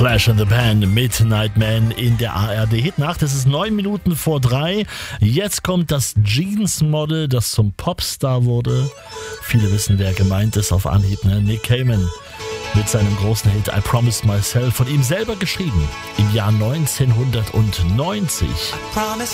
Flash and the Pan, Midnight Man in der ARD Hitnacht. Es ist 9 Minuten vor 3. Jetzt kommt das Jeans-Model, das zum Popstar wurde. Viele wissen, wer gemeint ist auf Anhieb, ne? Nick Cayman mit seinem großen Hit I Promised Myself, von ihm selber geschrieben, im Jahr 1990.